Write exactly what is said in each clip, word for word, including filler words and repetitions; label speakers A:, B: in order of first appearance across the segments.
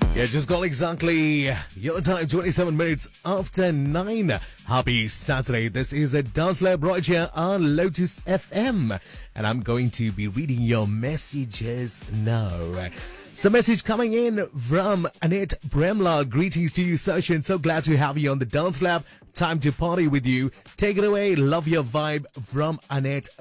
A: Yeah, just got exactly your time, twenty-seven minutes after nine. Happy Saturday. This is a Dance Lab right here on Lotus F M. And I'm going to be reading your messages now. So message coming in from Annette Bremla. Greetings to you, Sachin. So glad to have you on the Dance Lab. Time to party with you. Take it away. Love your vibe from Annette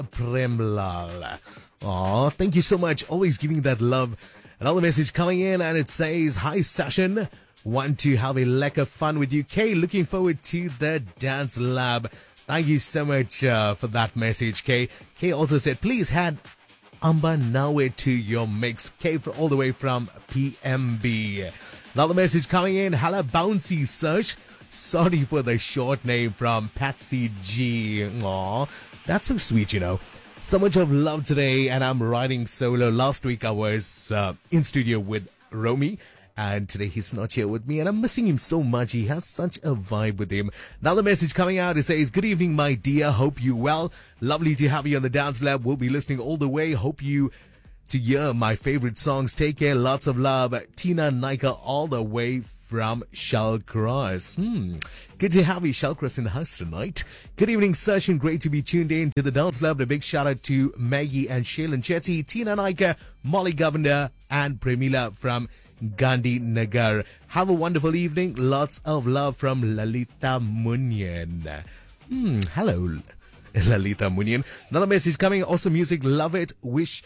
A: Bremla. Aw, thank you so much. Always giving that love. Another message coming in and it says, hi Sachin, want to have a lekker fun with you. Kay, looking forward to the Dance Lab. Thank you so much uh, for that message, Kay. Kay also said, please add Amba Nawe to your mix. Kay for all the way from P M B. Another message coming in, hello Bouncy Search. Sorry for the short name from Patsy G. Aw, that's so sweet, you know. So much of love today, and I'm riding solo. Last week I was uh, in studio with Romy, and today he's not here with me, and I'm missing him so much. He has such a vibe with him. Another message coming out, it says, good evening, my dear. Hope you well. Lovely to have you on the Dance Lab. We'll be listening all the way. Hope you to hear my favorite songs. Take care. Lots of love. Tina Nika all the way from Shallcross. Hmm. Good to have you, Shallcross, in the house tonight. Good evening, Sachin. Great to be tuned in to the Dance Lab. A big shout out to Maggie and Shailen Chetty, Tina Nika, Molly Governor, and Premila from Gandhi Nagar. Have a wonderful evening. Lots of love from Lalita Munyan. Hmm. Hello, Lalita Munyan. Another message coming. Awesome music. Love it. Wish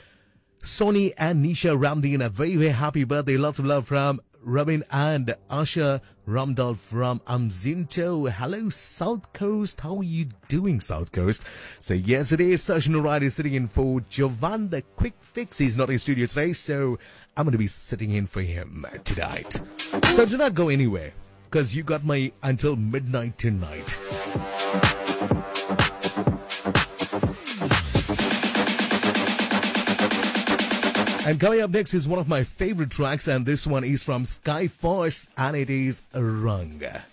A: Sony and Nisha Ramdeen a very, very happy birthday. Lots of love from Robin and Asha Ramdal from Amzinto. Hello, South Coast. How are you doing, South Coast? So, yes, it is. Sachin O'Reilly is sitting in for Jovan, the quick fix. He's not in studio today, so I'm going to be sitting in for him tonight. So, do not go anywhere, because you got me until midnight tonight. And coming up next is one of my favorite tracks, and this one is from Skyforce, and it is Rang.